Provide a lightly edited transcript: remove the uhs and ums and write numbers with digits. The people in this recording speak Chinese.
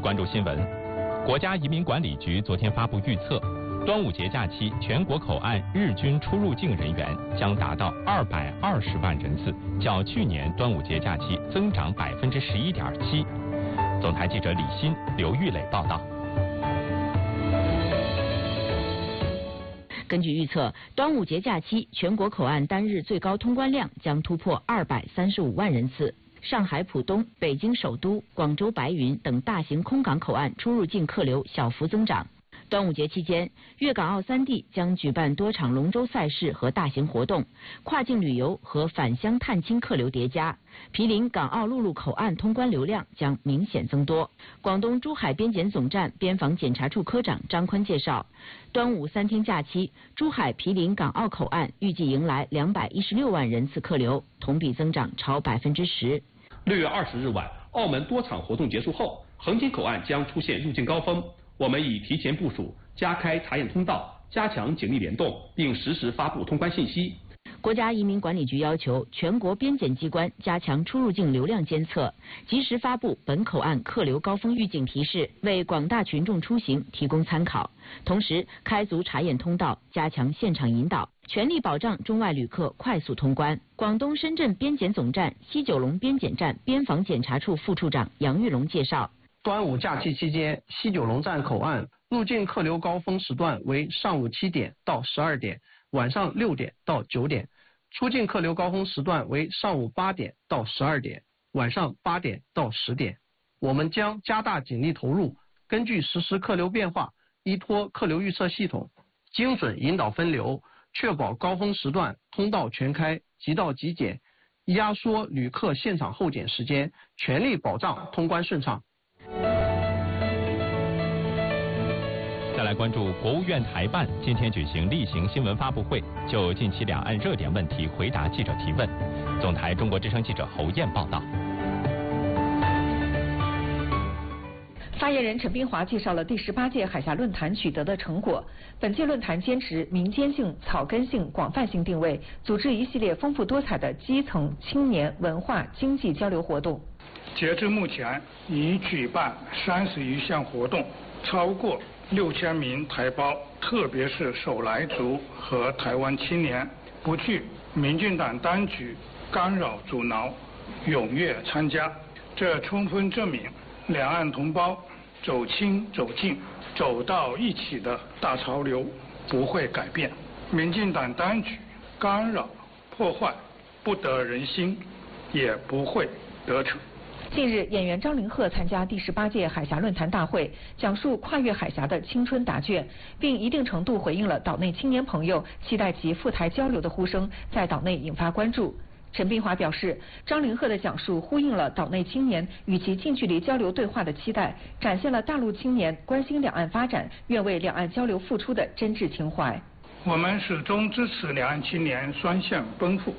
关注新闻。国家移民管理局昨天发布预测，端午节假期全国口岸日均出入境人员将达到220万人次，较去年端午节假期增长11.7%。总台记者李欣、刘玉磊报道。 根据预测，端午节假期全国口岸单日最高通关量将突破235万人次。上海浦东、北京首都、广州白云等大型空港口岸出入境客流小幅增长。端午节期间，粤港澳三地将举办多场龙舟赛事和大型活动，跨境旅游和返乡探亲客流叠加，毗邻港澳陆路口岸通关流量将明显增多。广东珠海边检总站边防检查处科长张坤介绍，端午3天假期，珠海毗邻港澳口岸预计迎来216万人次客流，同比增长超10%。 6月20日晚，澳门多场活动结束后，横琴口岸将出现入境高峰。我们已提前部署，加开查验通道，加强警力联动，并实时发布通关信息。 国家移民管理局要求全国边检机关加强出入境流量监测，及时发布本口岸客流高峰预警提示，为广大群众出行提供参考。同时，开足查验通道，加强现场引导，全力保障中外旅客快速通关。广东深圳边检总站西九龙边检站边防检查处副处长杨玉龙介绍， 端午假期期间，西九龙站口岸入境客流高峰时段为上午7点到12点，晚上6点到9点；出境客流高峰时段为上午8点到12点，晚上8点到10点。我们将加大警力投入，根据实时客流变化，依托客流预测系统，精准引导分流，确保高峰时段通道全开，即到即检，压缩旅客现场候检时间，全力保障通关顺畅。 再来关注国务院台办今天举行例行新闻发布会，就近期两岸热点问题回答记者提问。总台中国之声记者侯燕报道。 发言人陈斌华介绍了第18届海峡论坛取得的成果。本届论坛坚持民间性、草根性、广泛性定位，组织一系列丰富多彩的基层、青年、文化、经济交流活动。 截至目前，已举办30余项活动，超过6000名台胞，特别是首来族和台湾青年，不惧民进党当局干扰阻挠，踊跃参加。这充分证明两岸同胞走亲走近走到一起的大潮流不会改变，民进党当局干扰破坏不得人心，也不会得逞。 近日，演员张凌赫参加第18届海峡论坛大会，讲述跨越海峡的青春答卷，并一定程度回应了岛内青年朋友期待其赴台交流的呼声，在岛内引发关注。陈斌华表示，张凌赫的讲述呼应了岛内青年与其近距离交流对话的期待，展现了大陆青年关心两岸发展、愿为两岸交流付出的真挚情怀。 我们始终支持两岸青年双向奔赴，